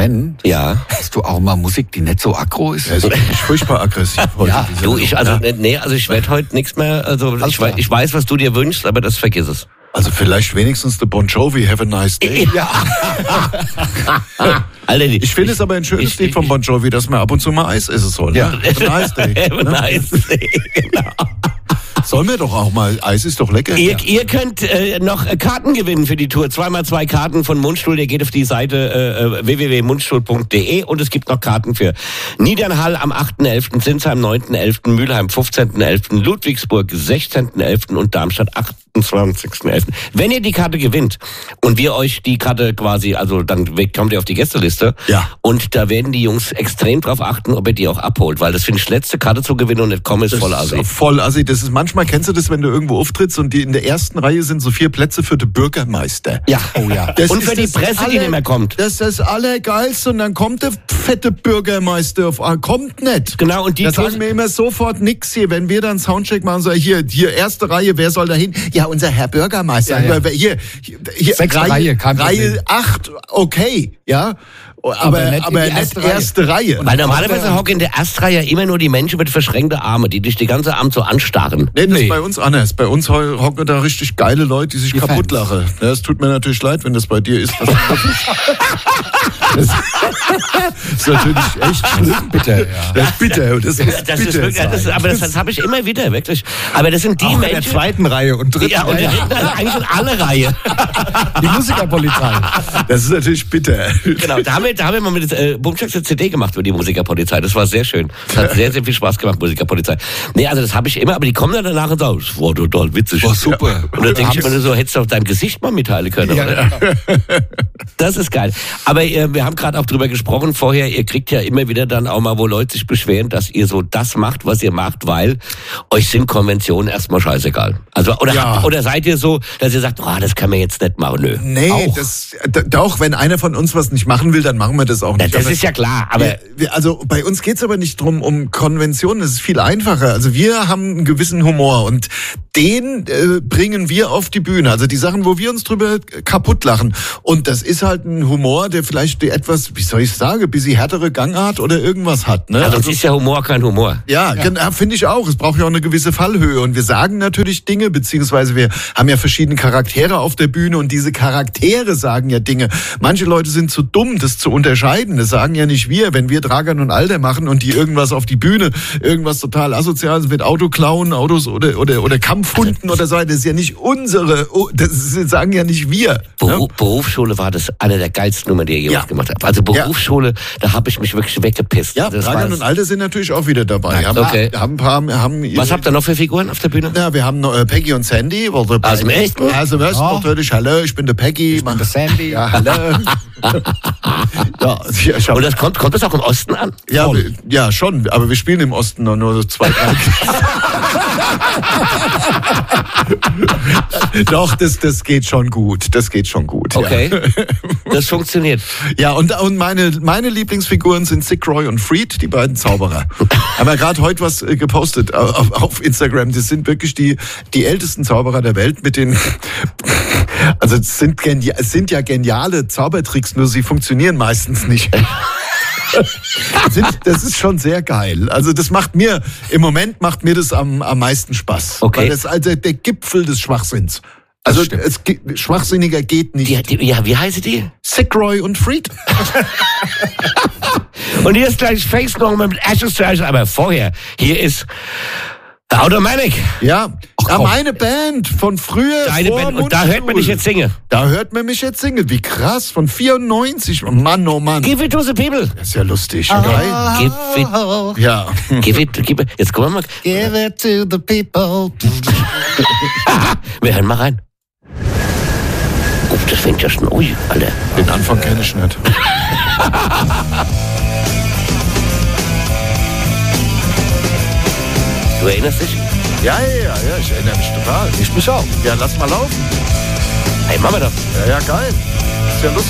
Sven, Ja. hast du auch mal Musik, die nicht so aggro ist? Er ist furchtbar aggressiv heute. Ja, Du, ich werde heute nichts mehr, also ich weiß, was du dir wünschst, aber das vergiss es. Also vielleicht wenigstens der Bon Jovi, Have a Nice Day. Ja. Alter, Ich finde es aber ein schönes Lied von Bon Jovi, dass man ab und zu mal Eis essen soll. Ja. Ne? Have a Nice Day. Have a nice day, genau. Sollen wir doch auch mal, Eis ist doch lecker. Ihr könnt noch Karten gewinnen für die Tour. 2x2 Karten von Mundstuhl. Ihr geht auf die Seite www.mundstuhl.de und es gibt noch Karten für Niedernhall am 8.11., Sinsheim 9.11., Mülheim 15.11., Ludwigsburg 16.11. und Darmstadt 28.11. Wenn ihr die Karte gewinnt und wir euch die Karte quasi, also dann kommt ihr auf die Gästeliste. Ja. Und da werden die Jungs extrem drauf achten, ob ihr die auch abholt, weil das finde ich, letzte Karte zu gewinnen und nicht kommen ist voll assi. Voll assi. Das ist manchmal, kennst du das, wenn du irgendwo auftrittst und die in der ersten Reihe sind so 4 Plätze für den Bürgermeister. Ja. Oh ja. Das Und ist für die das Presse, die nicht mehr kommt. Das ist das Allergeilste und dann kommt der fette Bürgermeister kommt nicht. Genau, und die Da sagen wir immer sofort nix hier, wenn wir dann Soundcheck machen, so hier erste Reihe, wer soll da hin? Ja, unser Herr Bürgermeister. Ja, ja. Hier 6. Reihe, kein Problem. Reihe 8, okay, ja. Aber nicht in die nicht erste Reihe. Weil normalerweise hocken in der Erstreihe immer nur die Menschen mit verschränkten Armen, die dich die ganze Abend so anstarren. Nee, das ist bei uns anders. Bei uns hocken da richtig geile Leute, die sich kaputt Fans. lachen. Ja, es tut mir natürlich leid, wenn das bei dir ist. Das ist natürlich echt schlimm. Bitte, ja. Das ist bitter. Das ist Das ist bitter wirklich, aber das habe ich immer wieder, wirklich. Aber das sind die Auch in der Menschen. zweiten Reihe und dritten Ja, und Reihe. eigentlich in alle Reihe. Die Musikerpolizei. Das ist natürlich bitter. Genau, da haben wir mal mit Bumschacks eine CD gemacht für die Musikerpolizei. Das war sehr schön. Das hat sehr, sehr viel Spaß gemacht, Musikerpolizei. Nee, also das habe ich immer, aber die kommen dann danach und sagen, das war total witzig. War super. Und dann denke ich mir so, hättest du auf deinem Gesicht mal mitteilen können. Ja, Oder? Das ist geil. Aber wir haben gerade auch drüber gesprochen vorher, ihr kriegt ja immer wieder dann auch mal, wo Leute sich beschweren, dass ihr so das macht, was ihr macht, weil euch sind Konventionen erstmal scheißegal. Also, oder seid ihr so, dass ihr sagt, das kann man jetzt nicht machen, nö. Nee, Auch. doch, wenn einer von uns was nicht machen will, dann machen wir das auch nicht. Das ist ja klar, aber Also bei uns geht's aber nicht drum um Konventionen, das ist viel einfacher. Also wir haben einen gewissen Humor und den bringen wir auf die Bühne. Also die Sachen, wo wir uns drüber kaputt lachen. Und das ist halt ein Humor, der vielleicht etwas, wie soll ich sagen, ein bisschen härtere Gangart oder irgendwas hat. Ne? also es ist ja Humor kein Humor. Ja, finde ich auch. Es braucht ja auch eine gewisse Fallhöhe. Und wir sagen natürlich Dinge, beziehungsweise wir haben ja verschiedene Charaktere auf der Bühne und diese Charaktere sagen ja Dinge. Manche Leute sind zu dumm, das zu unterscheiden. Das sagen ja nicht wir. Wenn wir Dragan und Alter machen und die irgendwas auf die Bühne, irgendwas total Asoziales mit Autoklauen, Autos oder Kampfhunden oder so, das ist ja nicht unsere, sagen ja nicht wir. Ne? Berufsschule war das eine der geilsten Nummern, die ihr jemals gemacht habt. Also Berufsschule, da habe ich mich wirklich weggepisst. Ja, das Dragan und Alter sind natürlich auch wieder dabei. Okay. Was habt ihr noch für Figuren auf der Bühne? Ja, wir haben noch Peggy und Sandy. Aus dem Echten? Also was, natürlich, hallo, ich bin der Peggy. Ich bin der Sandy. Ja, hallo. Und das kommt das auch im Osten an? Ja, schon, aber wir spielen im Osten noch nur 2, 3. Doch, das geht schon gut. Das geht schon gut. Okay. Ja. Das funktioniert. Ja, und meine Lieblingsfiguren sind Sick Roy und Freed, die beiden Zauberer. Haben wir gerade heute was gepostet auf Instagram. Das sind wirklich die ältesten Zauberer der Welt mit den, also es sind ja geniale Zaubertricks, nur sie funktionieren meistens nicht. Das ist schon sehr geil. Also das macht mir, im Moment macht mir das am meisten Spaß. Okay. Weil das ist also der Gipfel des Schwachsinns. Also schwachsinniger geht nicht. Wie heißen die? Sick Roy und Freed. Und hier ist gleich Face nochmal mit Ashes to Ashes, aber vorher, hier ist Automatic. Ja, meine Band von früher. Deine Band, und da hört man dich jetzt singen. Da hört man mich jetzt singen. Wie krass, von 94. Oh Mann, oh Mann. Give it to the people. Das ist ja lustig. Give it. Ja. Give it. Jetzt gucken wir mal. Give it to the people. Wir hören mal rein. Oh, das fängt ja schon. Ui, Alter. Den Anfang kenne ich nicht. Du erinnerst dich? Ja, ich erinnere mich total. Ich mich auch. Ja, lass mal laufen. Hey, machen wir doch. Ja, geil. Ist ja lustig.